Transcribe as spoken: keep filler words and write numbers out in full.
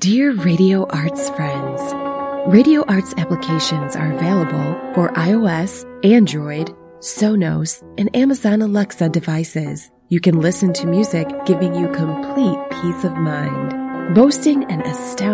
Dear Radio Arts friends, Radio Arts applications are available for iOS, Android, Sonos, and Amazon Alexa devices. You can listen to music giving you complete peace of mind. Boasting an astounding